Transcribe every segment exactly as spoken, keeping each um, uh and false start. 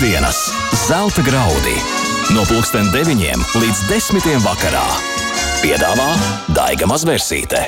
Piektdienas zelta graudi no pulksten deviņiem līdz desmitiem vakarā. Piedāvā Daiga Mazversīte.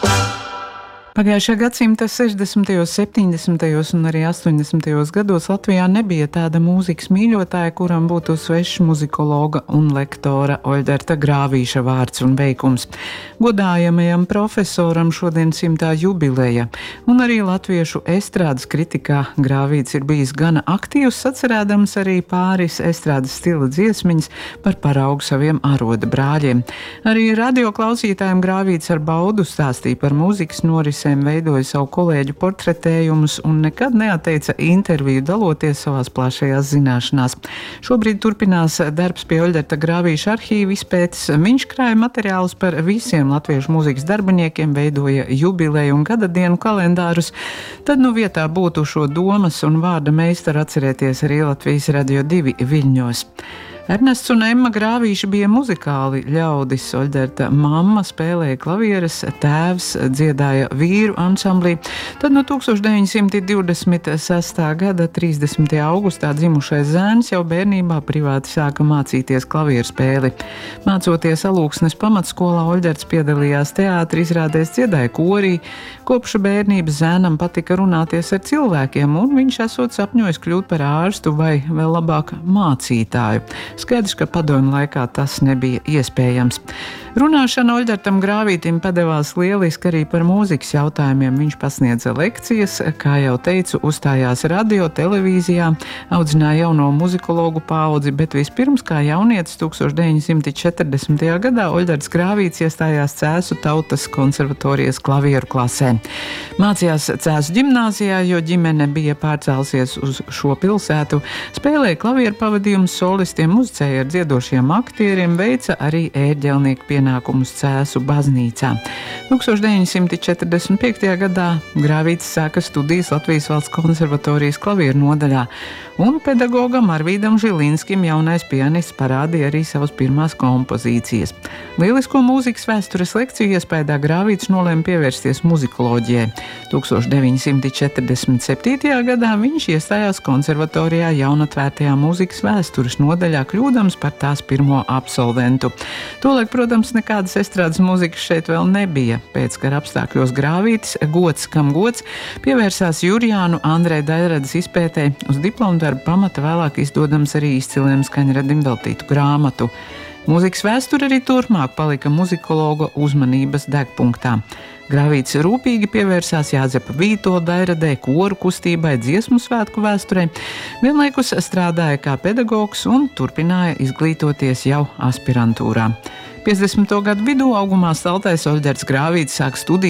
Pagājušā gadsimta sešdesmitajos, septiņdesmitajos un arī astoņdesmitajos gados Latvijā nebija tāda mūzikas mīļotāja, kuram būtu svešs muzikologa un lektora Oļderta Grāvīša vārds un veikums. Godājamajam profesoram šodien simtā jubileja, un arī latviešu estrādes kritikā Grāvīts ir bijis gana aktīvs, atcerēdams arī pāris estrādes stila dziesmiņas par paraugu saviem aroda brāļiem. Arī radio klausītājiem Grāvīts ar baudu stāstīja par mūzikas noris, veidoja savu kolēģu portretējumus un nekad neatteica interviju daloties savās plašajās zināšanās. Šobrīd turpinās darbs pie Oļderta Grāvīša arhīva izpētes. Viņš krāja materiālus par visiem latviešu mūzikas darbiniekiem, veidoja jubileju un gada dienu kalendārus. Tad nu vietā būtu šo domas un vārda meistaru atcerēties arī Latvijas Radio divi Viļņos. Ernests un Emma Grāvīši bija muzikāli ļaudis. Oļderta mamma spēlēja klavieres, tēvs dziedāja vīru ansamblī. Tad no tūkstoš deviņsimti divdesmit sestā gada trīsdesmitajā augustā dzimušais zēns jau bērnībā privāti sāka mācīties klavieru spēli. Mācoties Alūksnes pamatskolā, Oļderts piedalījās teātra izrādēs, dziedāja korī. Kopš bērnības zēnam patika runāties ar cilvēkiem, un viņš esot sapņojis kļūt par ārstu vai vēl labāk mācītāju. Skaidrs, ka padomju laikā tas nebija iespējams. Runāšana Oļdertam Grāvītim padevās lieliski arī par mūzikas jautājumiem. Viņš pasniedza lekcijas, kā jau teicu, uzstājās radio, televīzijā, audzināja jauno muzikologu paudzi, bet vispirms kā jaunietis tūkstoš deviņsimti četrdesmitajā gadā Oļderts Grāvīts iestājās Cēsu Tautas konservatorijas klavieru klasē. Mācījās Cēsu ģimnāzijā, jo ģimene bija pārcēlusies uz šo pilsētu, spēlēja klavieru pavadījumus solistiem, muzicēja ar dziedošiem aktieriem, veica arī ērģelnieku pienākumus Cēsu baznīcā. tūkstoš deviņsimti četrdesmit piektajā gadā Grāvīts sāka studijas Latvijas Valsts konservatorijas klavieru nodaļā, un pedagogam Arvīdam Žilinskim jaunais pianists parādīja arī savas pirmās kompozīcijas. Lielisko mūzikas vēstures lekciju iespējā Grāvīts nolēma pievērsties muzikoloģijai. tūkstoš deviņsimti četrdesmit septītajā gadā viņš iestājās konservatorijā jaunatvērtajā mūzikas vēstures nodaļā, kļūdams par tās pirmo absolventu. Tolaik, protams, nekādas estrādes mūzikas šeit vēl nebija. Pēc kara apstākļos Grāvītis, gods kam gods, pievērsās Jurijānu Andreja Daļradas izpētē, uz diplomu darbu pamata vēlāk izdodams arī izciliem skaņradim veltītu grāmatu. Mūzikas vēsture arī turpmāk palika muzikologa uzmanības degpunktā. Grāvīts rūpīgi pievērsās Jāzepa Vītola Daļradai, koru kustībai, dziesmu svētku vēsturei, vienlaikus strādāja kā pedagogs un turpināja izglītoties jau aspirantūrā. piecdesmito gadu vidū augumā staltais Oļderts Grāvīts sāk studijas